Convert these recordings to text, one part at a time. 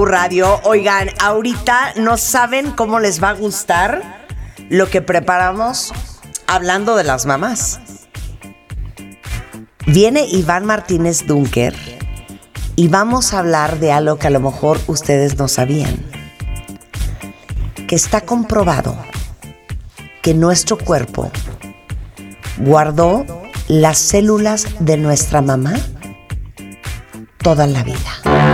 Radio. Oigan, ahorita no saben cómo les va a gustar lo que preparamos hablando de las mamás. Viene Iván Martínez Dunker y vamos a hablar de algo que a lo mejor ustedes no sabían. Que está comprobado que nuestro cuerpo guardó las células de nuestra mamá toda la vida.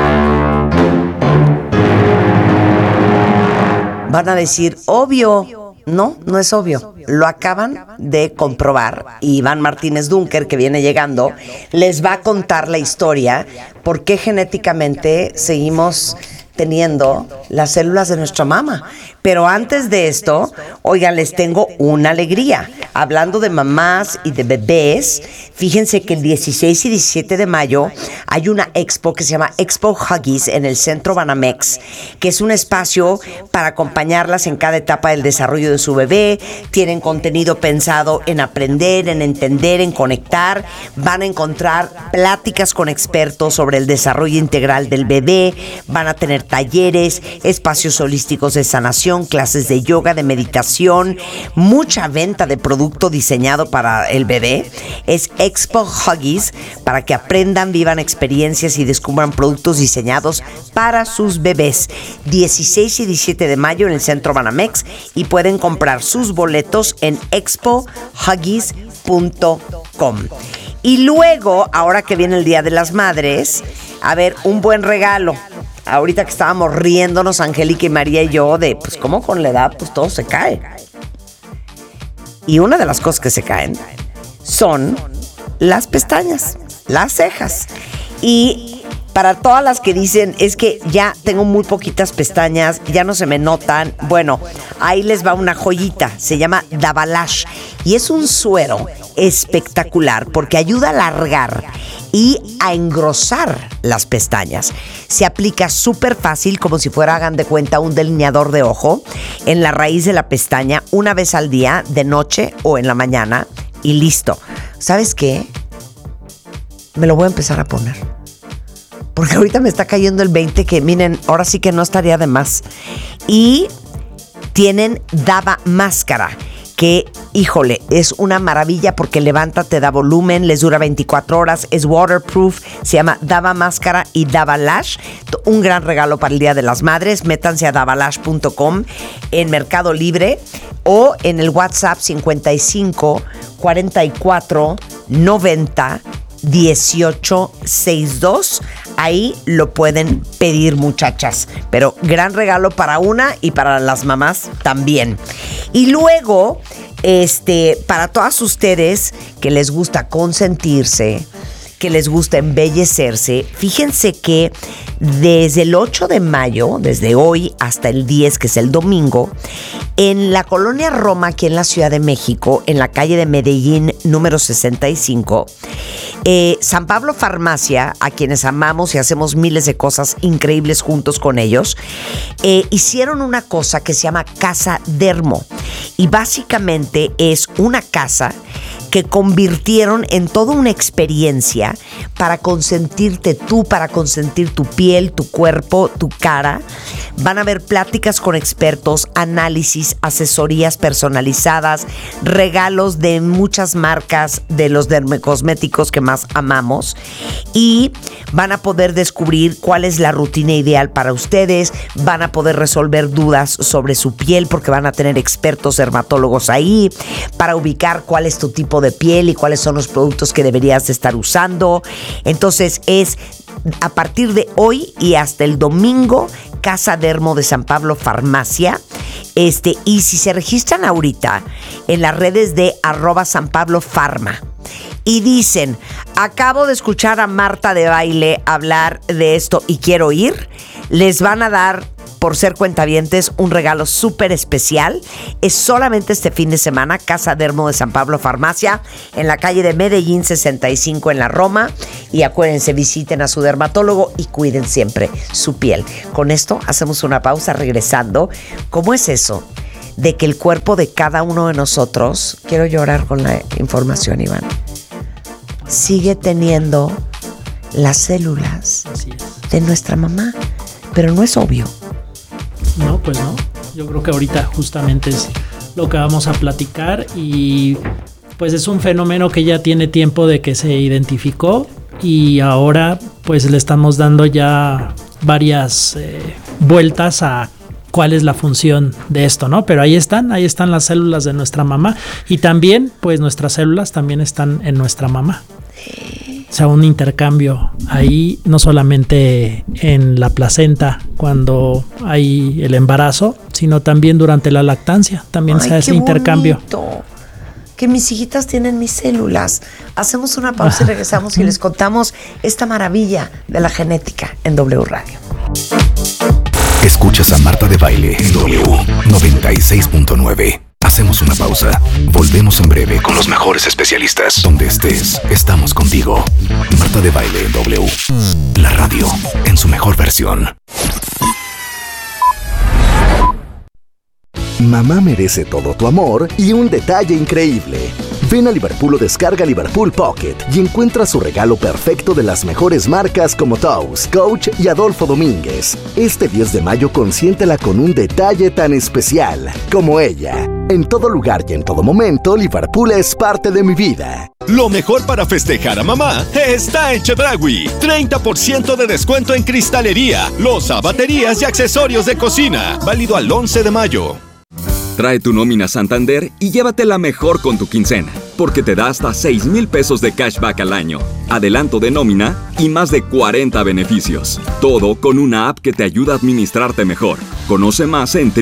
Van a decir, obvio. No, no es obvio. Lo acaban de comprobar. Y Iván Martínez Dunker, que viene llegando, les va a contar la historia por qué genéticamente seguimos teniendo las células de nuestra mamá. Pero antes de esto, oigan, les tengo una alegría. Hablando de mamás y de bebés, fíjense que el 16 y 17 de mayo hay una expo que se llama Expo Huggies en el Centro Banamex, que es un espacio para acompañarlas en cada etapa del desarrollo de su bebé. Tienen contenido pensado en aprender, en entender, en conectar. Van a encontrar pláticas con expertos sobre el desarrollo integral del bebé. Van a tener talleres, espacios holísticos de sanación, clases de yoga, de meditación, mucha venta de producto diseñado para el bebé. Es Expo Huggies para que aprendan, vivan experiencias y descubran productos diseñados para sus bebés. 16 y 17 de mayo en el Centro Banamex, y pueden comprar sus boletos en expohuggies.com. Y luego, ahora que viene el Día de las Madres, a ver, un buen regalo. Ahorita que estábamos riéndonos, Angélica y María y yo, de pues cómo con la edad pues todo se cae. Y una de las cosas que se caen son las pestañas, las cejas. Y para todas las que dicen, es que ya tengo muy poquitas pestañas, ya no se me notan, bueno, ahí les va una joyita, se llama Davalash. Y es un suero espectacular porque ayuda a alargar y a engrosar las pestañas. Se aplica súper fácil, como si fuera, hagan de cuenta, un delineador de ojo en la raíz de la pestaña, una vez al día, de noche o en la mañana, y listo. ¿Sabes qué? Me lo voy a empezar a poner. Porque ahorita me está cayendo el 20 que, miren, ahora sí que no estaría de más. Y tienen Dava Máscara, que, híjole, es una maravilla porque levanta, te da volumen, les dura 24 horas, es waterproof, se llama Dava Máscara y Davalash. Un gran regalo para el Día de las Madres. Métanse a davalash.com en Mercado Libre o en el WhatsApp 55 44 90 18 62. Ahí lo pueden pedir, muchachas. Pero gran regalo para una y para las mamás también. Y luego, para todas ustedes que les gusta consentirse, que les gusta embellecerse, fíjense que desde el 8 de mayo, desde hoy hasta el 10, que es el domingo, en la colonia Roma, aquí en la Ciudad de México, en la calle de Medellín, número 65, San Pablo Farmacia, a quienes amamos y hacemos miles de cosas increíbles juntos con ellos, hicieron una cosa que se llama Casa Dermo. Y básicamente es una casa que convirtieron en toda una experiencia para consentirte tú, para consentir tu piel, tu cuerpo, tu cara. Van a haber pláticas con expertos, análisis, asesorías personalizadas, regalos de muchas marcas de los dermocosméticos que más amamos, y van a poder descubrir cuál es la rutina ideal para ustedes. Van a poder resolver dudas sobre su piel porque van a tener expertos dermatólogos ahí para ubicar cuál es tu tipo de piel y cuáles son los productos que deberías estar usando. Entonces es a partir de hoy y hasta el domingo, Casa Dermo de San Pablo Farmacia. Y si se registran ahorita en las redes de @SanPabloFarma y dicen, acabo de escuchar a Marta de Baile hablar de esto y quiero ir, les van a dar, por ser cuentavientes, un regalo súper especial. Es solamente este fin de semana, Casa Dermo de San Pablo Farmacia, en la calle de Medellín 65 en la Roma. Y acuérdense, visiten a su dermatólogo y cuiden siempre su piel. Con esto hacemos una pausa, regresando. ¿Cómo es eso de que el cuerpo de cada uno de nosotros, quiero llorar con la información, Iván, sigue teniendo las células de nuestra mamá? pero no es obvio. No, pues no. Yo creo que ahorita justamente es lo que vamos a platicar y pues es un fenómeno que ya tiene tiempo de que se identificó y ahora pues le estamos dando ya varias vueltas a cuál es la función de esto, ¿no? Pero ahí están las células de nuestra mamá y también pues nuestras células también están en nuestra mamá. O sea, un intercambio ahí, no solamente en la placenta cuando hay el embarazo, sino también durante la lactancia, también se hace intercambio. Bonito. Que mis hijitas tienen mis células. Hacemos una pausa y regresamos y les contamos esta maravilla de la genética en W Radio. Escuchas a Marta de Baile en W 96.9. Hacemos una pausa. Volvemos en breve con los mejores especialistas. Donde estés, estamos contigo. Marta de Baile en W. La radio en su mejor versión. Mamá merece todo tu amor y un detalle increíble. Ven a Liverpool o descarga Liverpool Pocket y encuentra su regalo perfecto de las mejores marcas como Toast, Coach y Adolfo Domínguez. Este 10 de mayo consiéntela con un detalle tan especial como ella. En todo lugar y en todo momento, Liverpool es parte de mi vida. Lo mejor para festejar a mamá está en Chedraui. 30% de descuento en cristalería, loza, baterías y accesorios de cocina. Válido al 11 de mayo. Trae tu nómina Santander y llévatela mejor con tu quincena, porque te da hasta 6,000 pesos de cashback al año, adelanto de nómina y más de 40 beneficios. Todo con una app que te ayuda a administrarte mejor. Conoce más en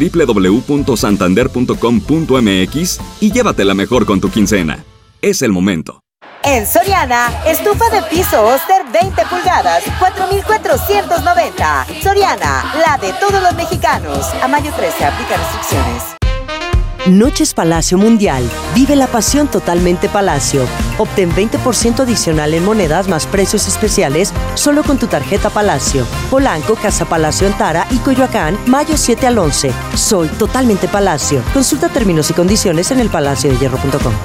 www.santander.com.mx y llévatela mejor con tu quincena. Es el momento. En Soriana, estufa de piso Oster 20 pulgadas, 4,490. Soriana, la de todos los mexicanos. A mayo 13, aplica restricciones. Noches Palacio Mundial. Vive la pasión totalmente Palacio. Obtén 20% adicional en monedas más precios especiales solo con tu tarjeta Palacio. Polanco, Casa Palacio Antara y Coyoacán, mayo 7 al 11. Soy totalmente Palacio. Consulta términos y condiciones en elpalaciodehierro.com.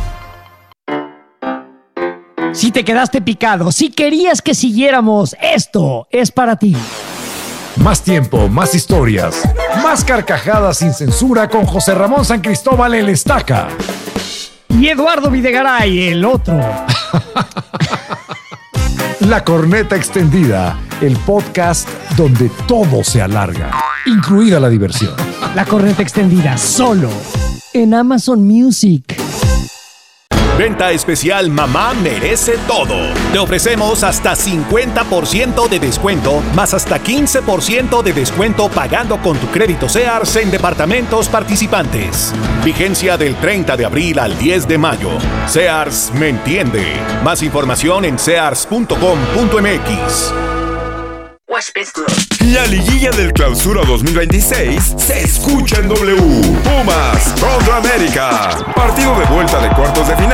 Si te quedaste picado, si querías que siguiéramos, esto es para ti. Más tiempo, más historias, más carcajadas sin censura con José Ramón San Cristóbal el Estaca. Y Eduardo Videgaray, el otro. La Corneta Extendida, el podcast donde todo se alarga, incluida la diversión. La Corneta Extendida, solo en Amazon Music. Venta especial Mamá Merece Todo. Te ofrecemos hasta 50% de descuento, más hasta 15% de descuento pagando con tu crédito Sears en departamentos participantes. Vigencia del 30 de abril al 10 de mayo. Sears me entiende. Más información en sears.com.mx. La liguilla del Clausura 2026 se escucha en W. Pumas contra América. Partido de vuelta de cuartos de final